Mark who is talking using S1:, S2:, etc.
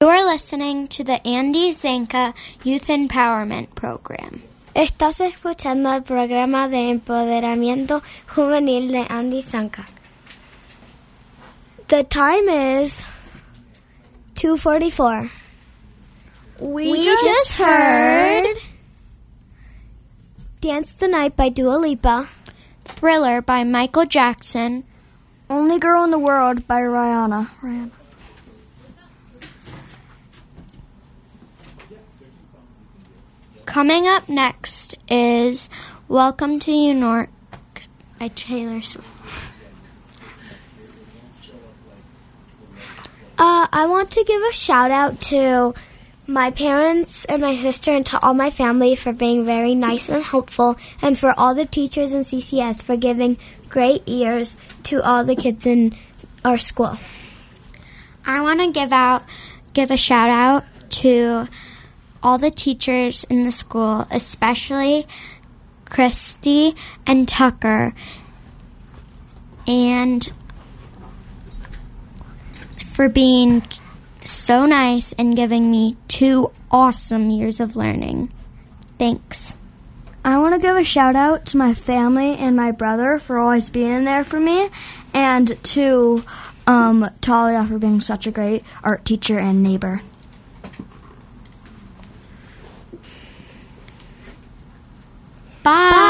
S1: You're listening to the Andy Zanka Youth Empowerment Program.
S2: Estás escuchando el programa de empoderamiento juvenil de Andy Zanka. The time is 2:44. We just heard Dance the Night by Dua Lipa,
S1: Thriller by Michael Jackson,
S3: Only Girl in the World by Rihanna.
S1: Coming up next is Welcome to New York by Taylor Swift.
S2: I want to give a shout out to my parents and my sister and to all my family for being very nice and helpful, and for all the teachers in CCS for giving great ears to all the kids in our school.
S1: I want to give a shout out to all the teachers in the school, especially Christy and Tucker, and for being so nice and giving me 2 awesome years of learning. Thanks.
S3: I want to give a shout out to my family and my brother for always being there for me, and to Talia for being such a great art teacher and neighbor.
S1: Bye.